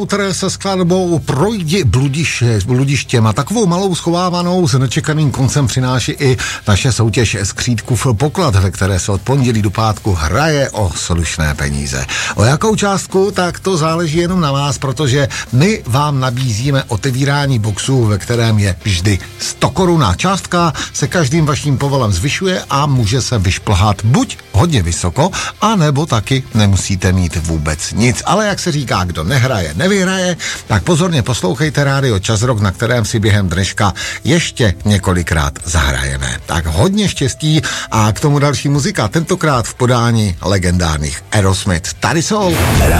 se skladbou Projdi bludištěm a takovou malou schovávanou s nečekaným koncem přináší i naše soutěž Skřítkův poklad, ve které se od pondělí do pátku hraje o slušné peníze. O jakou částku, tak to záleží jenom na vás, protože my vám nabízíme otevírání boxu, ve kterém je vždy 100 korun. Částka se každým vaším povolem zvyšuje a může se vyšplhat buď hodně vysoko, anebo taky nemusíte mít vůbec nic. Ale jak se říká, kdo nehraje, nevyhraje, tak pozorně poslouchejte rádio Čas Rock, na kterém si během dneška ještě několikrát zahrajeme. Tak hodně štěstí a k tomu další muzika, tentokrát v podání legendárních Aerosmith. Tady jsou